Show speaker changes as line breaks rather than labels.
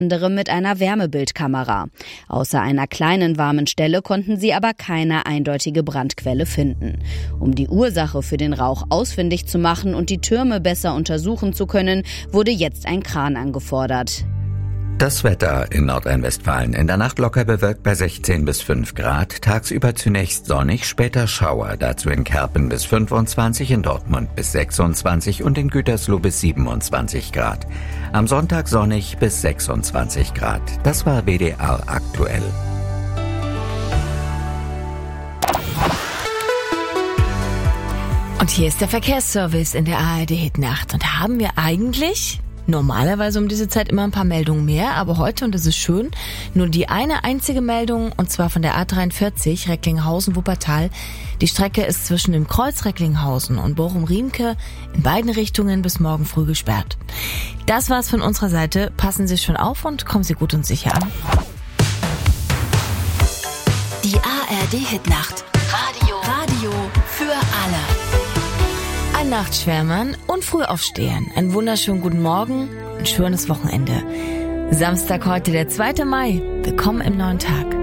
andere mit einer Wärmebildkamera. Außer einer kleinen warmen Stelle konnten sie aber keine eindeutige Brandquelle finden. Um die Ursache für den Rauch ausfindig zu machen und die Türme besser untersuchen zu können, wurde jetzt ein Kran angefordert.
Das Wetter in Nordrhein-Westfalen. In der Nacht locker bewölkt bei 16 bis 5 Grad. Tagsüber zunächst sonnig, später Schauer. Dazu in Kerpen bis 25, in Dortmund bis 26 und in Gütersloh bis 27 Grad. Am Sonntag sonnig bis 26 Grad. Das war WDR aktuell.
Und hier ist der Verkehrsservice in der ARD-Hitnacht. Und haben wir eigentlich normalerweise um diese Zeit immer ein paar Meldungen mehr, aber heute, und das ist schön, nur die eine einzige Meldung, und zwar von der A43 Recklinghausen-Wuppertal. Die Strecke ist zwischen dem Kreuz Recklinghausen und Bochum-Riemke in beiden Richtungen bis morgen früh gesperrt. Das war's von unserer Seite. Passen Sie schon auf und kommen Sie gut und sicher an.
Die ARD-Hitnacht. Radio für alle.
Ein Nachtschwärmern und Frühaufstehern. Einen wunderschönen guten Morgen, ein schönes Wochenende. Samstag heute, der 2. Mai. Willkommen im neuen Tag.